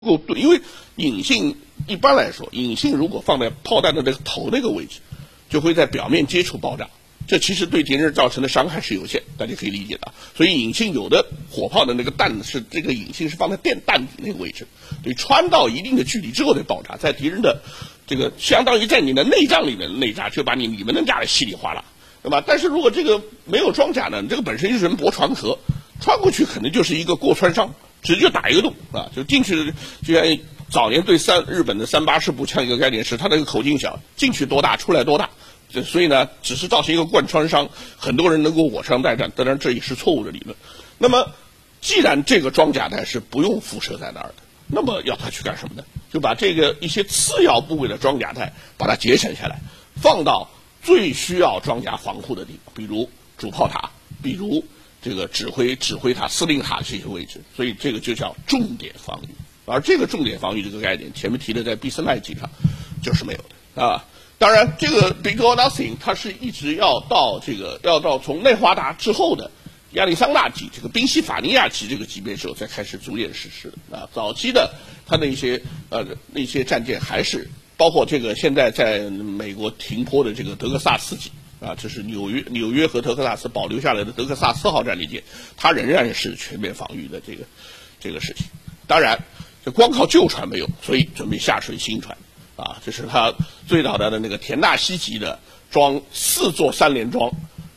够对，因为引信一般来说，引信如果放在炮弹的这个头那个位置，就会在表面接触爆炸，这其实对敌人造成的伤害是有限，大家可以理解的。所以引信有的火炮的那个弹是这个引信是放在弹底那个位置，对，穿到一定的距离之后再爆炸，在敌人的这个相当于在你的内脏里面的内炸，就把你里面的炸的稀里哗啦，对吧？但是如果这个没有装甲呢，这个本身就是人薄传河，穿过去可能就是一个过穿伤。直接就打一个洞啊，就进去，就像早年对日本的380式步枪一个概念是，它那个口径小，进去多大，出来多大，所以呢，只是造成一个贯穿伤，很多人能够我伤代战，当然这也是错误的理论。那么，既然这个装甲弹是不用辐射在那儿的，那么要它去干什么呢？就把这个一些次要部位的装甲弹把它节省下来，放到最需要装甲防护的地方，比如主炮塔，比如这个指挥塔、司令塔这些位置，所以这个就叫重点防御。而这个重点防御这个概念，前面提的在俾斯麦级上就是没有的啊。当然，这个 Big or Nothing 它是一直要到从内华达之后的亚利桑那级这个宾夕法尼亚级这个级别之后才开始逐渐实施的啊。早期的它的那些战舰还是包括这个现在在美国停泊的这个德克萨斯级。啊，这是纽约和德克萨斯保留下来的德克萨斯号战列舰，它仍然是全面防御的这个事情。当然，这光靠旧船没有，所以准备下水新船。啊，这是它最早的那个田纳西级的装4座3连装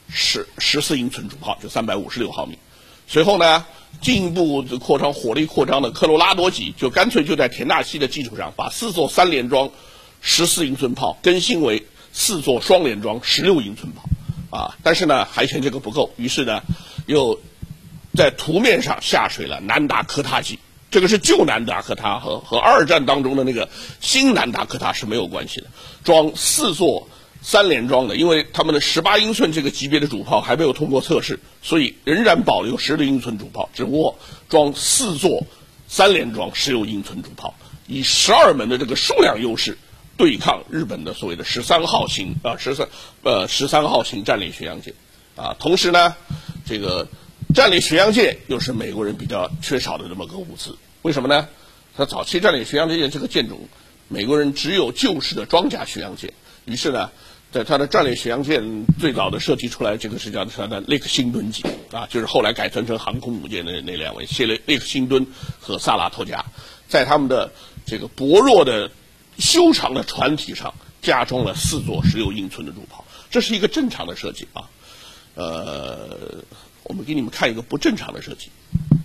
14英寸主炮，就356毫米。随后呢，进一步扩张火力扩张的科罗拉多级，就干脆就在田纳西的基础上，把4座3连装14英寸炮更新为4座双连装16英寸炮，啊，但是呢还嫌这个不够，于是呢又在图面上下水了南达科他级，这个是旧南达科他和二战当中的那个新南达科他是没有关系的，装4座3连装的，因为他们的18英寸这个级别的主炮还没有通过测试，所以仍然保留16英寸主炮，只不过装4座3连装16英寸主炮，以12门的这个数量优势对抗日本的所谓的13号型战列巡洋舰，啊，同时呢，这个战列巡洋舰又是美国人比较缺少的这么个物资，为什么呢？它早期战列巡洋舰这个舰种，美国人只有旧式的装甲巡洋舰，于是呢，在它的战列巡洋舰最早的设计出来，这个是叫它的雷克辛顿级，啊，就是后来改装成航空母舰的那两位雷克辛顿和萨拉托加，在他们的这个薄弱的修长的船体上加装了4座16英寸的主炮，这是一个正常的设计啊。我们给你们看一个不正常的设计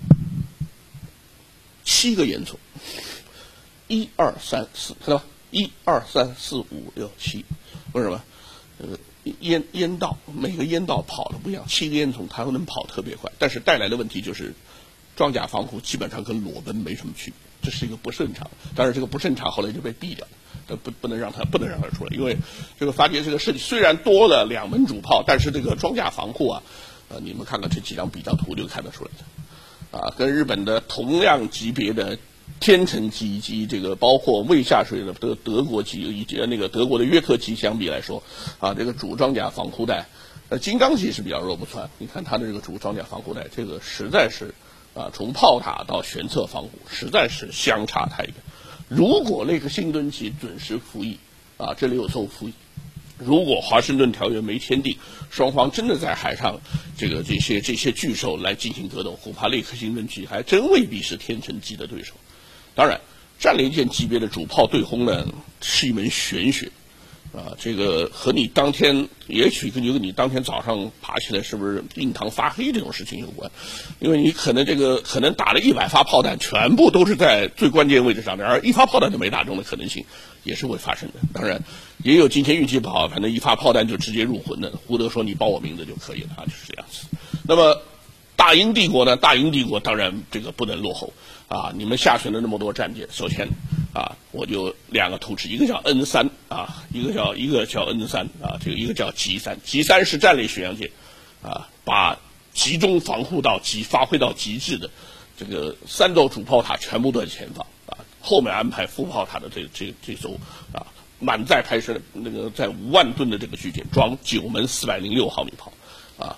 ，7个烟囱，1、2、3、4，看到吧？1、2、3、4、5、6、7，为什么？烟道每个烟道跑的不一样，7个烟囱它能跑特别快，但是带来的问题就是装甲防护基本上跟裸奔没什么区别。这是一个不正常，当然这个不正常后来就被毙掉了，不能让它出来，因为这个发电这个设计虽然多了2门主炮，但是这个装甲防护啊，你们看看这几张比较图就看得出来的，啊，跟日本的同样级别的天成级以及这个包括未下水的德国级以及那个德国的约克级相比来说，啊，这个主装甲防护带，金刚级是比较弱不穿，你看它的这个主装甲防护带，这个实在是。啊，从炮塔到舷侧防护实在是相差太远。如果雷克辛顿级准时服役，啊，这里有艘服役。如果华盛顿条约没签订，双方真的在海上这些巨兽来进行格斗，恐怕雷克辛顿级还真未必是天成级的对手。当然，战列舰级别的主炮对轰呢是一门玄学。啊，这个和你当天，也许跟你当天早上爬起来是不是印堂发黑这种事情有关，因为你可能打了100发炮弹，全部都是在最关键位置上的，而1发炮弹都没打中的可能性也是会发生的。当然，也有今天运气不好，反正1发炮弹就直接入魂的。胡德说你报我名字就可以了啊，就是这样子。那么大英帝国呢？大英帝国当然这个不能落后啊！你们下水了那么多战舰，首先啊，我就2个图纸，一个叫 N3 啊，一个叫 N3 啊，这个一个叫 G3 是战列巡洋舰啊，把集中防护发挥到极致的这个3座主炮塔全部都在前方啊，后面安排副炮塔的这艘啊满载拍摄那个在5万吨的这个巨舰，装9门406毫米炮啊。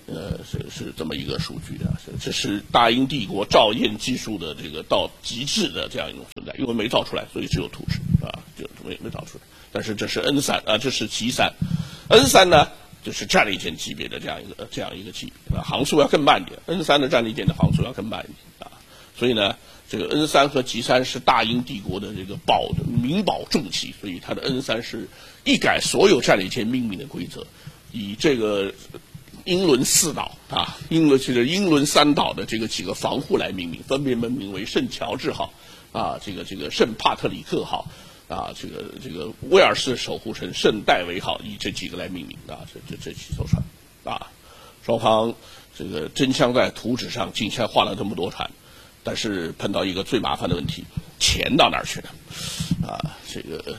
是这么一个数据啊，这是大英帝国照验技术的这个到极致的这样一种存在，因为没造出来，所以只有图纸啊，就没造出来。但是这是 N3啊，这是G3，N3呢就是战列舰级别的这样一个级别啊，航速要更慢一点。N3的战列舰的航速要更慢一点啊，所以呢，这个 N3和 G3是大英帝国的这个名保重器，所以它的 N3是一改所有战列舰命名的规则，以这个英伦4岛啊，英伦3岛的这个几个防护来命名，分别命名为圣乔治号啊，这个圣帕特里克号啊，这个威尔士守护城圣戴维号，以这几个来命名啊，这几艘船啊，双方这个争相在图纸上竞相画了这么多船，但是碰到一个最麻烦的问题，钱到哪儿去呢？啊，这个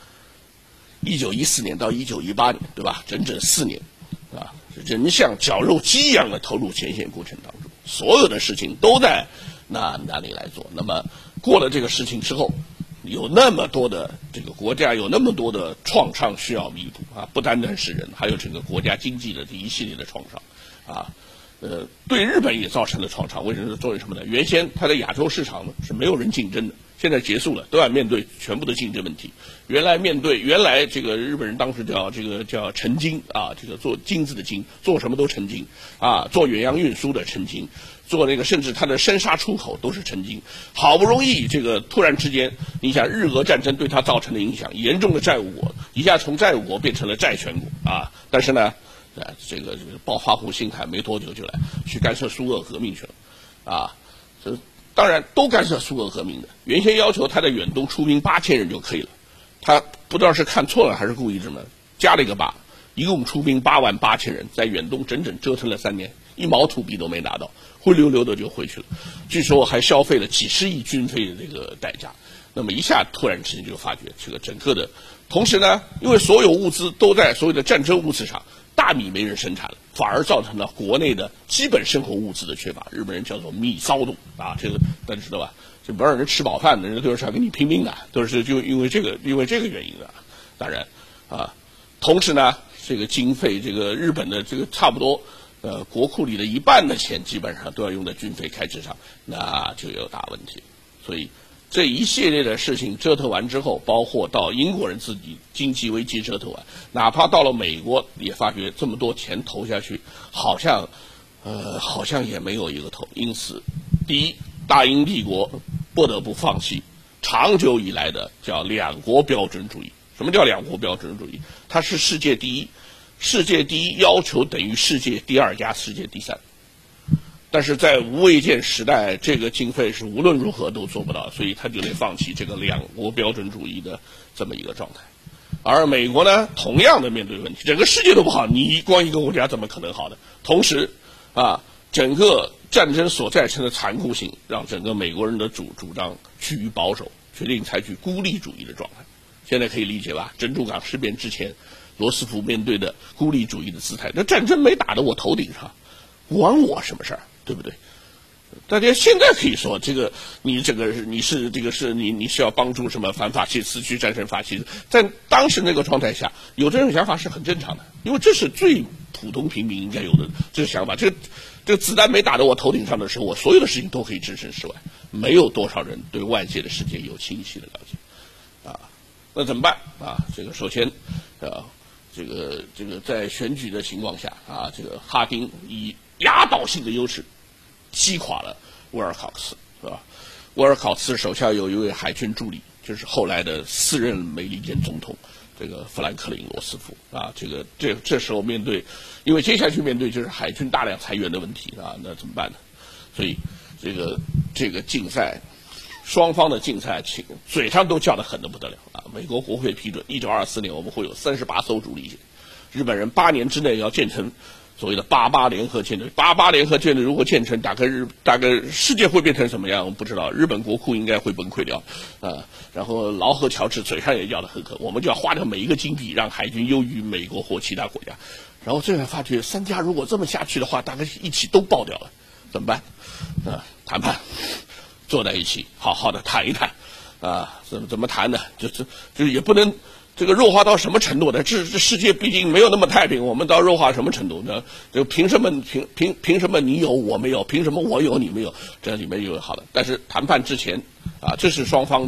1914年到1918年，对吧？整整4年啊。人像绞肉机一样的投入前线过程当中，所有的事情都在哪里来做。那么过了这个事情之后，有那么多的这个国家有那么多的创伤需要弥补啊，不单单是人，还有整个国家经济的这一系列的创伤啊。对日本也造成了创伤。为什么呢？原先它在亚洲市场呢是没有人竞争的，现在结束了，都要面对全部的竞争问题。原来这个日本人当时叫成金啊，这个做金子的金，做什么都成金啊，做远洋运输的成金，做那个甚至它的生杀出口都是成金。好不容易这个突然之间，你想日俄战争对它造成的影响，严重的债务国一下从债务国变成了债权国啊，但是呢。这个暴发户心态没多久就来去干涉苏俄革命去了，啊，这当然都干涉苏俄革命的。原先要求他在远东出兵8000人就可以了，他不知道是看错了还是故意这么加了一个8，一共出兵88000人，在远东整整折腾了3年，1毛土币都没拿到，灰溜溜的就回去了。据说还消费了几十亿军费的这个代价。那么一下突然之间就发觉这个整个的，同时呢，因为所有物资都在所有的战争物资上。大米没人生产了，反而造成了国内的基本生活物资的缺乏。日本人叫做米骚动啊，这个大家知道吧？就不让人吃饱饭的人都是要跟你拼命的，都是就因为这个原因的。当然啊，同时呢，这个经费，这个日本的这个差不多国库里的1半的钱基本上都要用在军费开支上，那就有大问题。所以这一系列的事情折腾完之后，包括到英国人自己经济危机折腾完，哪怕到了美国，也发觉这么多钱投下去，好像也没有一个头。因此，第一，大英帝国不得不放弃长久以来的叫2国标准主义。什么叫2国标准主义？它是世界第一，世界第一要求等于世界第2加世界第3。但是在无畏舰时代，这个经费是无论如何都做不到，所以他就得放弃这个2国标准主义的这么一个状态。而美国呢，同样的面对问题，整个世界都不好，你光一个国家怎么可能好呢？同时，啊，整个战争所造成的残酷性，让整个美国人的主张趋于保守，决定采取孤立主义的状态。现在可以理解吧？珍珠港事变之前，罗斯福面对的孤立主义的姿态，那战争没打到我头顶上，关我什么事儿？对不对？大家现在可以说这个你是要帮助什么反法西斯去战胜法西斯，在当时那个状态下，有这种想法是很正常的，因为这是最普通平民应该有的这个想法。这个子弹没打到我头顶上的时候，我所有的事情都可以置身事外，没有多少人对外界的世界有清晰的了解啊。那怎么办啊？这个首先这个在选举的情况下啊，这个哈丁以压倒性的优势击垮了沃尔考茨，是吧？沃尔考茨手下有一位海军助理，就是后来的4任美利坚总统这个富兰克林·罗斯福啊。这时候面对，因为接下去面对就是海军大量裁员的问题啊，那怎么办呢？所以这个竞赛，双方的竞赛嘴上都叫得狠得不得了啊！美国国会批准，1924年我们会有38艘主力舰，日本人8年之内要建成所谓的88联合舰队。88联合舰队如果建成，大概世界会变成什么样？我们不知道。日本国库应该会崩溃掉啊。然后劳合乔治嘴上也叫得很狠，我们就要花掉每一个金币，让海军优于美国或其他国家。然后最后发觉3家如果这么下去的话，大概一起都爆掉了，怎么办？啊，谈判，坐在一起好好的谈一谈啊。怎么谈呢？就是也不能这个弱化到什么程度呢？这世界毕竟没有那么太平，我们到弱化什么程度呢？就凭什么你有我没有？凭什么我有你没有？这里面有好的，但是谈判之前啊，这是双方